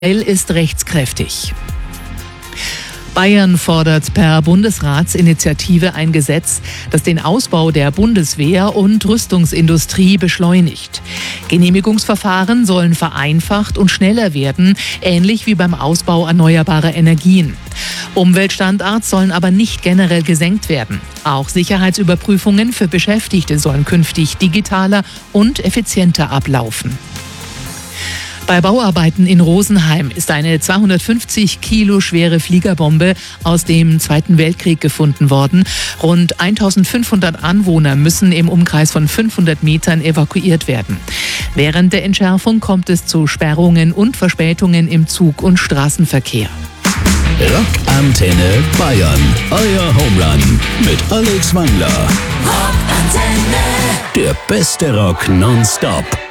ist rechtskräftig. Bayern fordert per Bundesratsinitiative ein Gesetz, das den Ausbau der Bundeswehr und Rüstungsindustrie beschleunigt. Genehmigungsverfahren sollen vereinfacht und schneller werden, ähnlich wie beim Ausbau erneuerbarer Energien. Umweltstandards sollen aber nicht generell gesenkt werden. Auch Sicherheitsüberprüfungen für Beschäftigte sollen künftig digitaler und effizienter ablaufen. Bei Bauarbeiten in Rosenheim ist eine 250 Kilo schwere Fliegerbombe aus dem Zweiten Weltkrieg gefunden worden. Rund 1500 Anwohner müssen im Umkreis von 500 Metern evakuiert werden. Während der Entschärfung kommt es zu Sperrungen und Verspätungen im Zug- und Straßenverkehr. Rockantenne Bayern, euer Homerun mit Alex Wangler. Rockantenne. Der beste Rock nonstop.